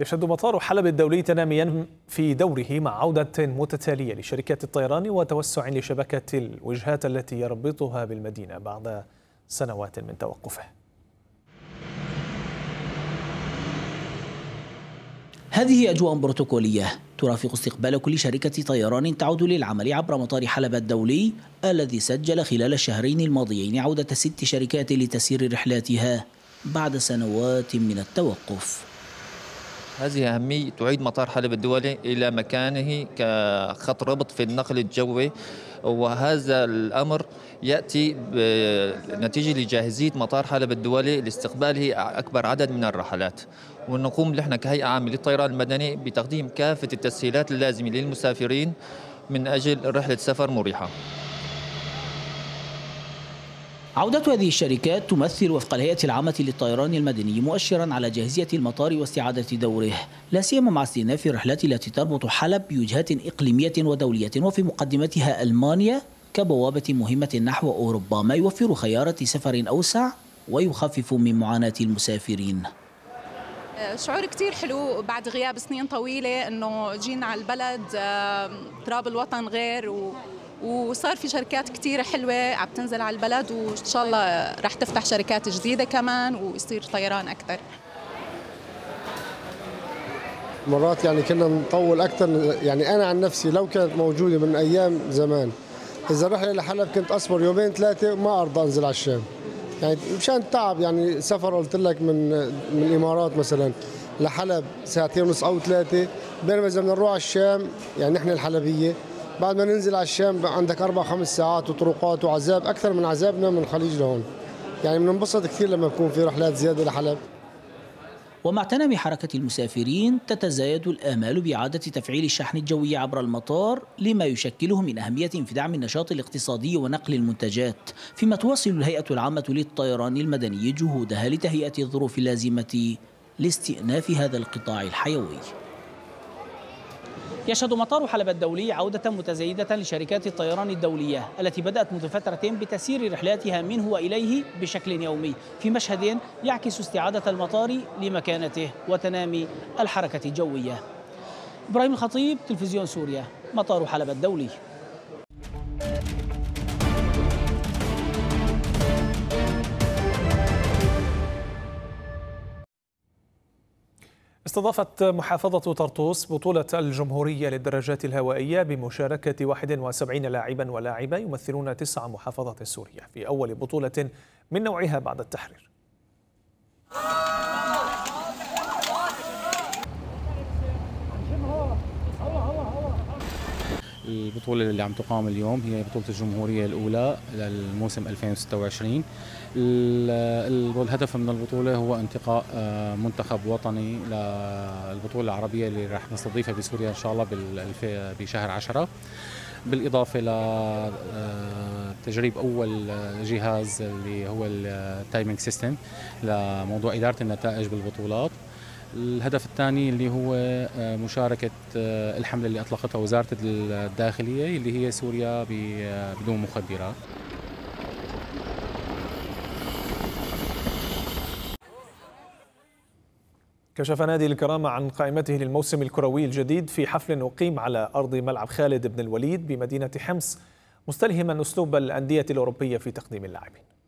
يشهد مطار حلب الدولي تناميا في دوره مع عودة متتالية لشركات الطيران وتوسع لشبكة الوجهات التي يربطها بالمدينة بعد سنوات من توقفه. هذه أجواء بروتوكولية ترافق استقبال كل شركة طيران تعود للعمل عبر مطار حلب الدولي الذي سجل خلال الشهرين الماضيين عودة 6 شركات لتسيير رحلاتها بعد سنوات من التوقف. هذه أهمية تعيد مطار حلب الدولي إلى مكانه كخط ربط في النقل الجوي، وهذا الأمر يأتي نتيجة لجاهزية مطار حلب الدولي لاستقباله أكبر عدد من الرحلات، ونقوم نحن كهيئة عامة للطيران المدني بتقديم كافة التسهيلات اللازمة للمسافرين من أجل رحلة سفر مريحة. عودة هذه الشركات تمثل وفق الهيئة العامة للطيران المدني مؤشرا على جاهزية المطار واستعادة دوره، لا سيما مع استئناف الرحلات التي تربط حلب بوجهات إقليمية ودولية وفي مقدمتها ألمانيا كبوابة مهمة نحو أوروبا، ما يوفر خيارات سفر أوسع ويخفف من معاناة المسافرين. شعور كتير حلو بعد غياب سنين طويلة، إنه جينا على البلد تراب الوطن غير وصار في شركات كتير حلوة عم تنزل على البلد، وإن شاء الله رح تفتح شركات جديدة كمان ويصير طيران أكثر. مرات يعني كنا نطول أكثر، يعني أنا عن نفسي لو كانت موجودة من أيام زمان إذا رحلة لحلب كنت أصبر 2-3 ما أرضى أنزل على الشام، يعني مشان التعب. يعني سفر قلت لك من الإمارات مثلا لحلب 2.5 ساعة أو 3، بينما إذا بدنا نروح على الشام يعني نحن الحلبية بعد ما ننزل على الشام عندك 4-5 ساعات وطرقات وعذاب أكثر من عذابنا من الخليج لهون. يعني بننبسط كثير لما يكون في رحلات زيادة لحلب. ومع تنامي حركة المسافرين تتزايد الآمال بإعادة تفعيل الشحن الجوي عبر المطار لما يشكله من أهمية في دعم النشاط الاقتصادي ونقل المنتجات، فيما تواصل الهيئة العامة للطيران المدني جهودها لتهيئة الظروف اللازمة لاستئناف هذا القطاع الحيوي. يشهد مطار حلب الدولي عودة متزايدة لشركات الطيران الدولية التي بدأت منذ فترة بتسيير رحلاتها منه وإليه بشكل يومي، في مشهد يعكس استعادة المطار لمكانته وتنامي الحركة الجوية. إبراهيم الخطيب، تلفزيون سوريا، مطار حلب الدولي. استضافت محافظة طرطوس بطولة الجمهورية للدراجات الهوائية بمشاركة 71 لاعبا ولاعبة يمثلون 9 محافظات سوريا في أول بطولة من نوعها بعد التحرير. البطولة اللي عم تقام اليوم هي بطولة الجمهورية الأولى للموسم 2026. الهدف من البطولة هو انتقاء منتخب وطني للبطولة العربية اللي راح نستضيفها بسوريا إن شاء الله بشهر 10، بالإضافة لتجريب أول جهاز اللي هو التايمينج سيستم لموضوع إدارة النتائج بالبطولات. الهدف الثاني اللي هو مشاركة الحملة اللي أطلقتها وزارة الداخلية اللي هي سوريا بدون مخدرات. كشف نادي الكرامة عن قائمته للموسم الكروي الجديد في حفل أقيم على أرض ملعب خالد بن الوليد بمدينة حمص، مستلهما أسلوب الأندية الأوروبية في تقديم اللاعبين.